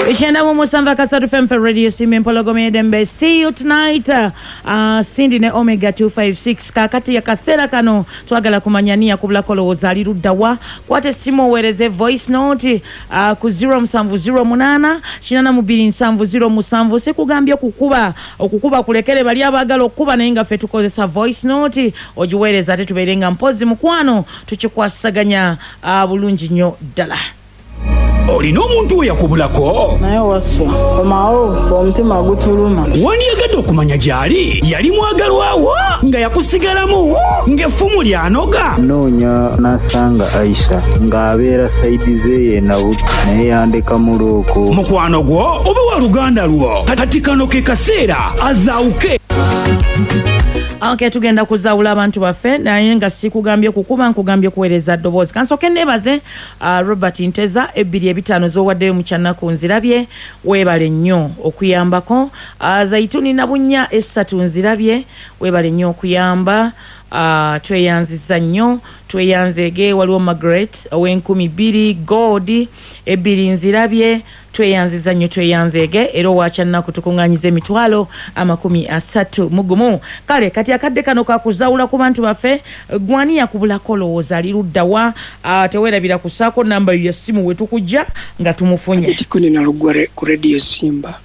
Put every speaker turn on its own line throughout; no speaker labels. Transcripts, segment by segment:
Ishenda mumusamba kasatu FM for Radio Simen Pologome Dembe. See you tonight. Cindy ne Omega 256 kakati ya kasera kano twagala kumanyania kubula kolo ozali ruddawa kwate simo wereze voice note ku 0708 shinana mubiri nsanvu 07 sekugambye okukuba kulekere bali abagala okuba naye nga fe tukozesa voice note ojiwereza ate tuberenga mpozi mukwano tukikwasaganya bulungi nnyo ddala.
Olina omuntu yakubulako
naye waswa omaawo omutima gutuluma
waniyagadde okumanya gyali yali mwagalwawo nga yakusigalamu ng'effumu lyanoga
noonya nasanga Aisha ng'abeera saidi ze nabuti naye yandeka muloko
mukwano gwo oba wa luganda lwo kati kano ke kaseera azaawuke.
Okay, tugenda kuzaawula abantu baffe naye nga sikugambye kukuba nkugambye kuweereza ddoboozi kansoke nneebaze Robert Nteza 2-5 z'owaddeyo mu kyanaku nzirabye weebale nnyo okuyambako Zaituni Nabunya 3 nzirabye weebale nnyo okuyamba tweyanziza nnyo tweyanzege waliwo Margaret ow'Enkumi 2 God 2 nzirabye tweyanziza nnyo tweyanzege era owakyannaku tukunganyiza emitwalo 30 mugumu kale kati akadde kano kakuzawula ku bantu baffe gwani yakubulako lowooza ali luddawa tewerabira kusaako namba ya simu wetukujja nga tumufunye
tikuni na lugware ku Radio Simba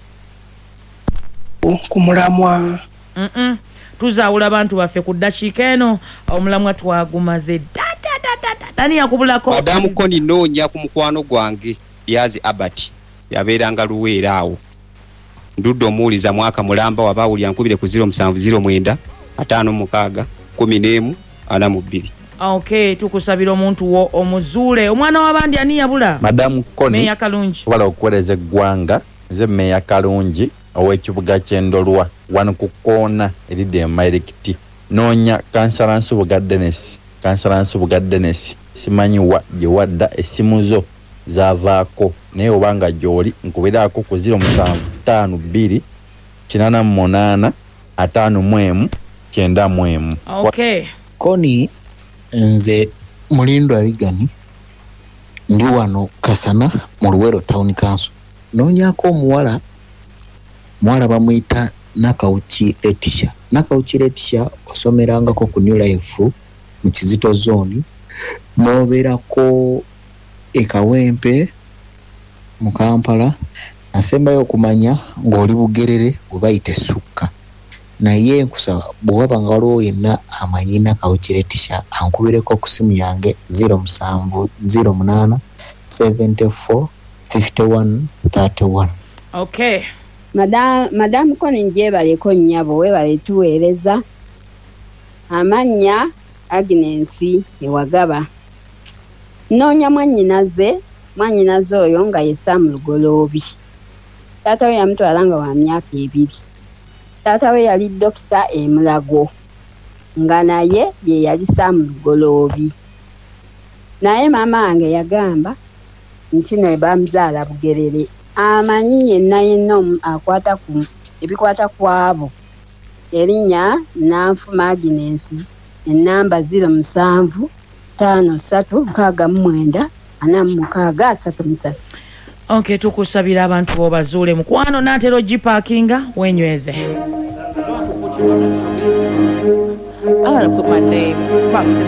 kumulamwa
tuzawula abantu baffe ku ddakiika eno omulamwa twagumaze tani yakubulako
Madamu Koni noonya ku mukwano gwange yazi Abati yabeeranga Luweera awo ndudde omuwuliza mwaka mulamba wabawuli yankubire ku 0709 56 11 42.
Okay, tukusabira omuntu wo omuzuule omwana w'abandi ani yabula
Madamu Koni
meya kalungi
wala okuwereza eggwanga nze meya kalungi ow'ekibuga ky'Endolwa wano ku koona eridde Mairekiti noonya kansala Nsubuga Dennis simanyiwa gye wadda essimu zo zaavaako naye obanga gy'oli nkubiraako ku 0752 88 51 91.
Okay.
Koni nze Mulindo Arigani ndi wano Kasana mu Luwero Town Council noonyako omuwala bamuyita Nakawuki Letitia osomerangako ku New Life mu Kizito Zone n'obeerako ekawempe mu Kampala asembayo okumanya ng'oli Bugerere bwe bayita Sukka naye nkusaba bw'oba nga waliwo yenna amanyi Nakawuki Letitia ankubireko ku simu yange 0708 74 51 31.
Okay.
Madam Koni njebaleko nnyabo webale tuweereza amanya Agnes Ewagaba noonya mwannyinaze oyo nga ye Sam Lugoloobi taata we yamutwala nga wa myaka 2 taata we yali Dokita Emulago nga naye ye yali Sam Lugoloobi naye maama wange yagamba nti no bamuzaala Bugerere amanyi yenna akwata ku ebikwata kwabo erinnya Nanfuma Agnes enamba 07 53 46
Okay, tukusabira abantu bo bazuule mukwano natero jiparkinga wenyweze.
I'm gonna put my name across the